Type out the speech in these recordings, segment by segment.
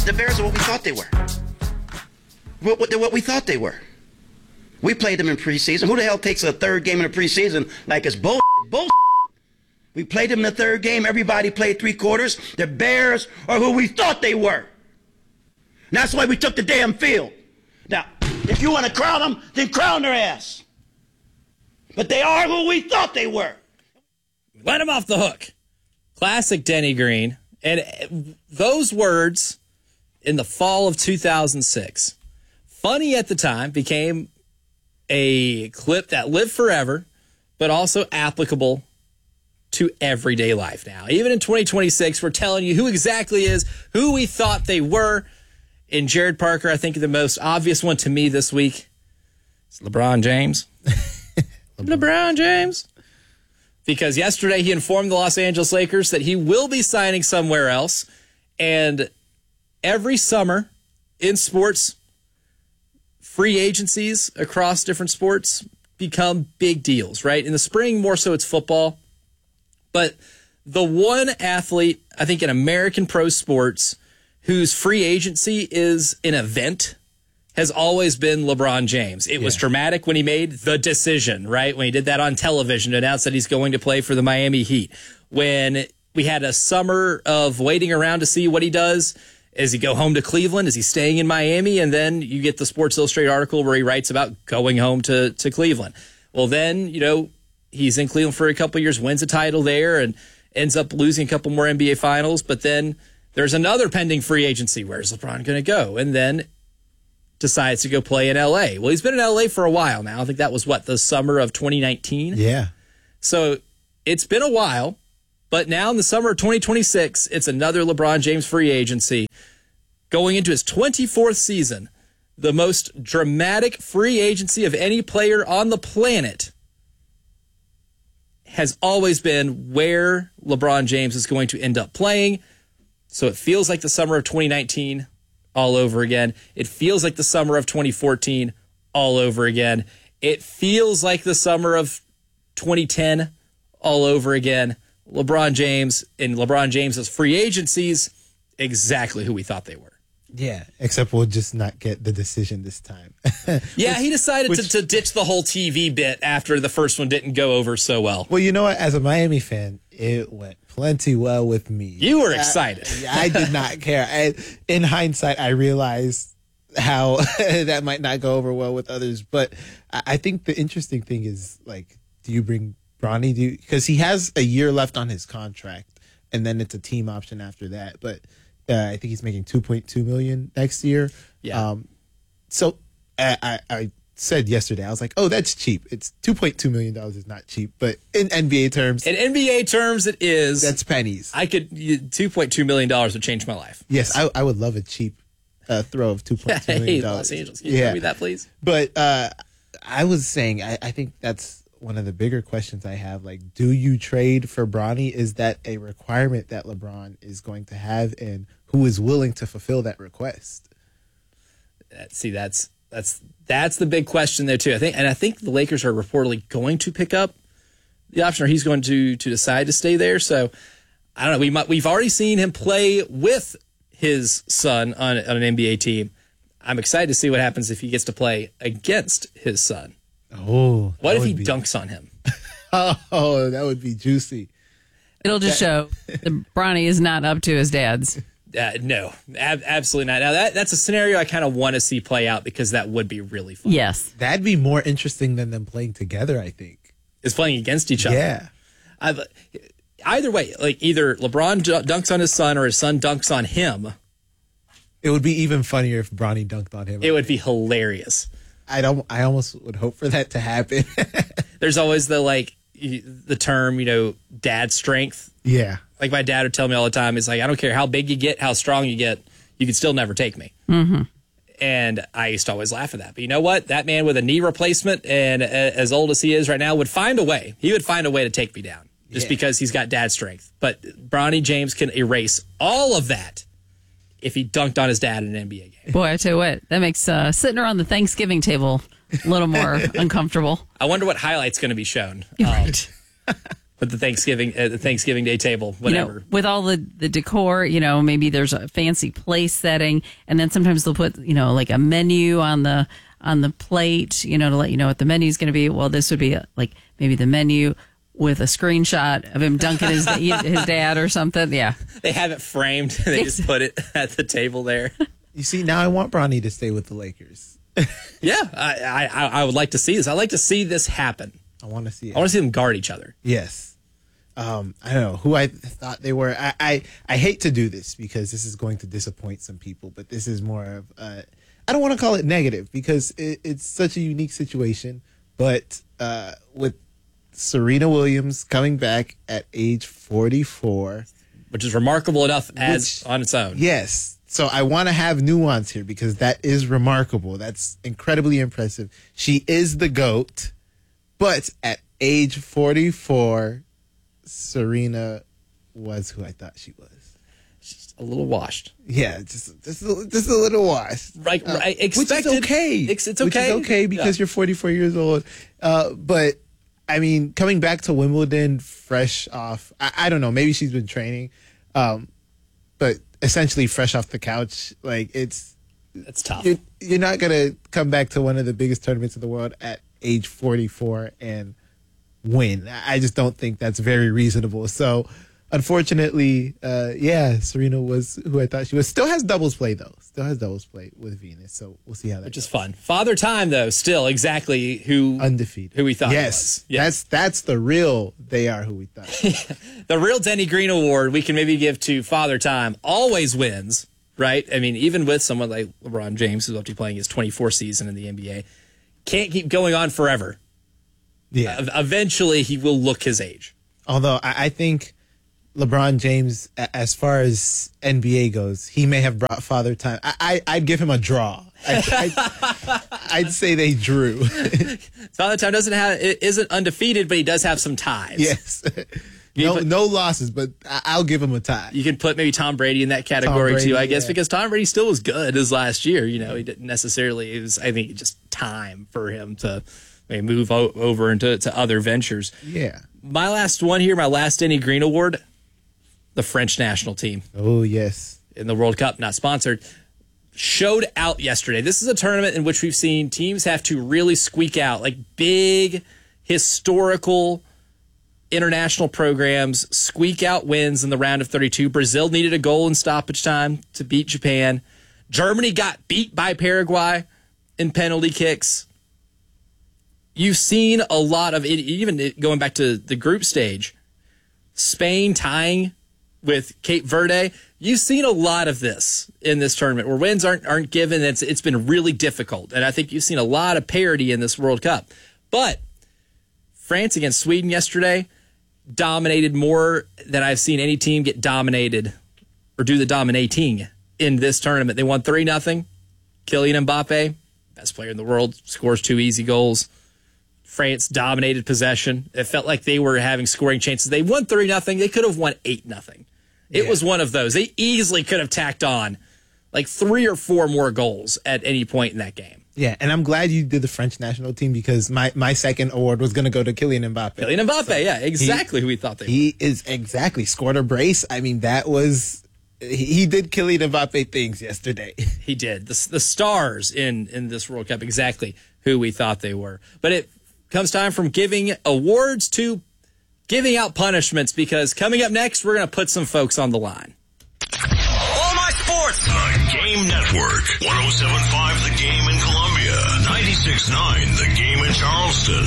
The Bears are what we thought they were. They're what we thought they were. We played them in preseason. Who the hell takes a third game in the preseason like it's bull? We played them in the third game. Everybody played 3 quarters. The Bears are who we thought they were. And that's why we took the damn field. Now, if you want to crown them, then crown their ass. But they are who we thought they were. Let him off the hook. Classic Denny Green. And those words in the fall of 2006, funny at the time, became a clip that lived forever, but also applicable to everyday life now. Even in 2026, we're telling you who exactly is who we thought they were. In Jared Parker, I think the most obvious one to me this week is LeBron James. LeBron James. Because yesterday he informed the Los Angeles Lakers that he will be signing somewhere else. And every summer in sports, free agencies across different sports become big deals, right? In the spring, more so it's football. But the one athlete, I think, in American pro sports whose free agency is an event has always been LeBron James. It was dramatic when he made the decision, right? When he did that on television to announce that he's going to play for the Miami Heat. When we had a summer of waiting around to see what he does. Does he go home to Cleveland? Is he staying in Miami? And then you get the Sports Illustrated article where he writes about going home to Cleveland. Well, then, he's in Cleveland for a couple of years, wins a title there, and ends up losing a couple more NBA finals. But then there's another pending free agency. Where's LeBron going to go? And then decides to go play in L.A. Well, he's been in L.A. for a while now. I think that was, the summer of 2019? Yeah. So it's been a while, but now in the summer of 2026, it's another LeBron James free agency. Going into his 24th season, the most dramatic free agency of any player on the planet has always been where LeBron James is going to end up playing. So it feels like the summer of 2019 all over again. It feels like the summer of 2014 all over again. It feels like the summer of 2010 all over again. LeBron James and LeBron James's free agencies, exactly who we thought they were. Yeah, except we'll just not get the decision this time. Yeah, he decided to ditch the whole TV bit after the first one didn't go over so well. Well, you know what? As a Miami fan, it went plenty well with me. You were excited. I did not care. In hindsight, I realized how that might not go over well with others. But I think the interesting thing is, do you bring Bronny? Because he has a year left on his contract, and then it's a team option after that. But I think he's making $2.2 million next year. Yeah. So I said yesterday, I was like, oh, that's cheap. It's $2.2 million is not cheap, but in NBA terms. In NBA terms, it is. That's pennies. $2.2 million would change my life. Yes, I would love a cheap throw of $2.2 million. Hey, Los Angeles, can you tell me that, please? But I was saying, I think that's one of the bigger questions I have. Do you trade for Bronny? Is that a requirement that LeBron is going to have, and who is willing to fulfill that request? See, that's the big question there too. I think the Lakers are reportedly going to pick up the option, or he's going to decide to stay there. So I don't know. We've already seen him play with his son on an NBA team. I'm excited to see what happens if he gets to play against his son. Oh, what if he dunks on him? Oh, that would be juicy. It'll just show that Bronny is not up to his dad's. No, absolutely not. Now that's a scenario I kind of want to see play out, because that would be really fun. Yes, that'd be more interesting than them playing together. I think is playing against each other. Yeah. Either way, either LeBron dunks on his son or his son dunks on him. It would be even funnier if Bronny dunked on him. It would be hilarious. I almost would hope for that to happen. There's always the term, dad strength. Yeah. My dad would tell me all the time, it's I don't care how big you get, how strong you get, you can still never take me. Mm-hmm. And I used to always laugh at that. But you know what? That man with a knee replacement and as old as he is right now would find a way. He would find a way to take me down just because he's got dad strength. But Bronny James can erase all of that if he dunked on his dad in an NBA game. Boy, I tell you what, that makes sitting around the Thanksgiving table a little more uncomfortable. I wonder what highlight's going to be shown. Right. at the Thanksgiving Day table, whatever. With all the decor, maybe there's a fancy place setting, and then sometimes they'll put, like a menu on the plate, to let you know what the menu is going to be. Well, this would be like maybe the menu with a screenshot of him dunking his dad or something. Yeah. They have it framed. They just put it at the table there. You see, now I want Bronny to stay with the Lakers. Yeah, I would like to see this. I'd like to see this happen. I want to see it. I want to see them guard each other. Yes. I don't know who I thought they were. I hate to do this because this is going to disappoint some people, but this is more of I don't want to call it negative because it's such a unique situation. But with Serena Williams coming back at age 44, which is remarkable enough on its own. Yes. So I want to have nuance here because that is remarkable. That's incredibly impressive. She is the GOAT, but at age 44. Serena was who I thought she was. She's a little washed. Yeah, just a little washed. Right. Expected. Which is okay. It's okay. Which is okay because you're 44 years old. But I mean, coming back to Wimbledon fresh off, I don't know, maybe she's been training, but essentially fresh off the couch, like it's tough. You're not gonna come back to one of the biggest tournaments in the world at age 44 and win. I just don't think that's very reasonable. So, unfortunately, Serena was who I thought she was. Still has doubles play, though. Still has doubles play with Venus. So, we'll see how that goes. Which is fun. Father Time, though, still exactly who... Undefeated. Who we thought yes. he was. Yes. That's the real, they are who we thought. The real Denny Green Award we can maybe give to Father Time. Always wins, right? I mean, even with someone like LeBron James, who's up to playing his 24th season in the NBA, can't keep going on forever. Yeah. Eventually, he will look his age. Although, I think LeBron James, as far as NBA goes, he may have brought Father Time. I'd give him a draw. I'd say they drew. Father Time isn't undefeated, but he does have some ties. Yes. No losses, but I'll give him a tie. You can put maybe Tom Brady in that category too, I guess, because Tom Brady still was good as last year. He didn't necessarily. It was, I think, just time for him to maybe move over into other ventures. Yeah. My last one here, my last Denny Green Award, the French national team. Oh, yes. In the World Cup, not sponsored, showed out yesterday. This is a tournament in which we've seen teams have to really squeak out, like big, historical international programs squeak out wins in the round of 32. Brazil needed a goal in stoppage time to beat Japan. Germany got beat by Paraguay in penalty kicks. You've seen a lot of it, even going back to the group stage, Spain tying with Cape Verde. You've seen a lot of this in this tournament where wins aren't given. It's been really difficult. And I think you've seen a lot of parity in this World Cup. But France against Sweden yesterday dominated more than I've seen any team get dominated or do the dominating in this tournament. They won 3-0. Kylian Mbappe, best player in the world, scores 2 easy goals. France dominated possession. It felt like they were having scoring chances. They won 3-0. They could have won 8-0. It was one of those. They easily could have tacked on like 3 or 4 more goals at any point in that game. Yeah, and I'm glad you did the French national team because my second award was going to go to Kylian Mbappe. Kylian Mbappe, so yeah, exactly who we thought they were. He is exactly scored a brace. I mean, that was he did Kylian Mbappe things yesterday. He did. The stars in this World Cup, exactly who we thought they were. But it comes time from giving awards to giving out punishments because coming up next, we're going to put some folks on the line. All my sports. The Game Network. 107.5 The Game in Columbia. 96.9 The Game in Charleston.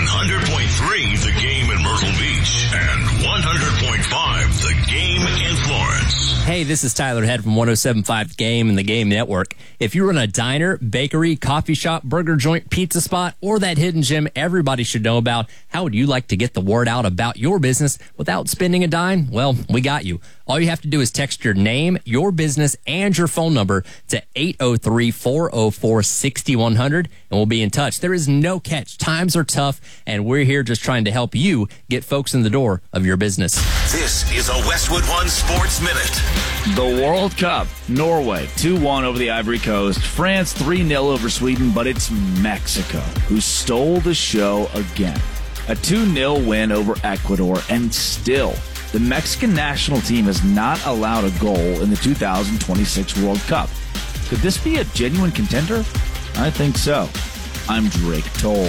100.3 The Game in Myrtle Beach. And 100.5 The Game in Florence. Hey, this is Tyler Head from 107.5 The Game and The Game Network. If you run a diner, bakery, coffee shop, burger joint, pizza spot, or that hidden gem everybody should know about, how would you like to get the word out about your business without spending a dime? Well, we got you. All you have to do is text your name, your business, and your phone number to 803-404-6100, and we'll be in touch. There is no catch. Times are tough, and we're here just trying to help you get folks in the door of your business. This is a Westwood One Sports Minute. The World Cup. Norway 2-1 over the Ivory Coast. France 3-0 over Sweden, but it's Mexico who stole the show again. A 2-0 win over Ecuador, and still, the Mexican national team has not allowed a goal in the 2026 World Cup. Could this be a genuine contender? I think so. I'm Drake Toll.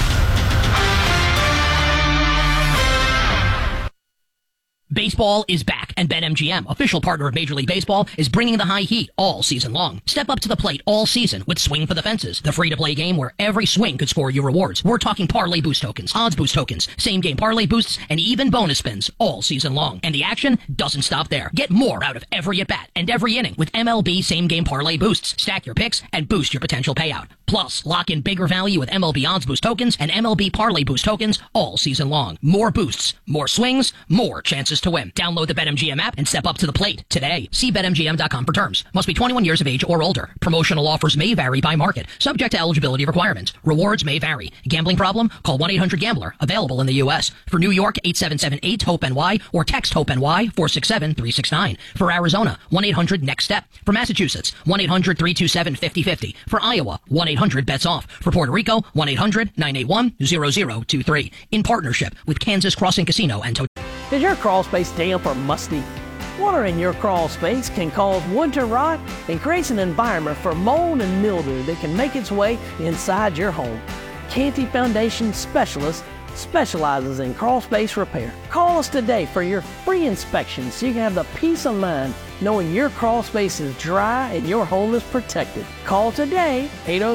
Baseball is back, and BetMGM, official partner of Major League Baseball, is bringing the high heat all season long. Step up to the plate all season with Swing for the Fences, the free-to-play game where every swing could score you rewards. We're talking parlay boost tokens, odds boost tokens, same-game parlay boosts, and even bonus spins all season long. And the action doesn't stop there. Get more out of every at-bat and every inning with MLB same-game parlay boosts. Stack your picks and boost your potential payout. Plus, lock in bigger value with MLB odds boost tokens and MLB parlay boost tokens all season long. More boosts, more swings, more chances to win. Download the BetMGM app and step up to the plate today. See BetMGM.com for terms. Must be 21 years of age or older. Promotional offers may vary by market. Subject to eligibility requirements. Rewards may vary. Gambling problem? Call 1-800-GAMBLER. Available in the U.S. For New York, 877-8-HOPE-NY or text HOPE-NY 467-369. For Arizona, 1-800-NEXT-STEP. For Massachusetts, 1-800-327-5050. For Iowa, 1-800-BETS-OFF. For Puerto Rico, 1-800-981-0023. In partnership with Kansas Crossing Casino and Total. Is your crawl space damp or musty? Water in your crawl space can cause wood to rot and creates an environment for mold and mildew that can make its way inside your home. Canty Foundation Specialist specializes in crawl space repair. Call us today for your free inspection so you can have the peace of mind knowing your crawl space is dry and your home is protected. Call today,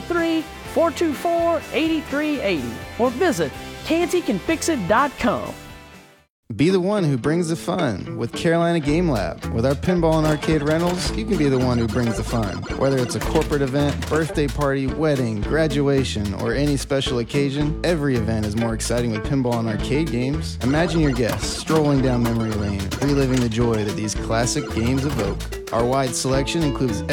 803-424-8380, or visit cantycanfixit.com. Be the one who brings the fun with Carolina Game Lab. With our pinball and arcade rentals, you can be the one who brings the fun. Whether it's a corporate event, birthday party, wedding, graduation, or any special occasion, every event is more exciting with pinball and arcade games. Imagine your guests strolling down memory lane, reliving the joy that these classic games evoke. Our wide selection includes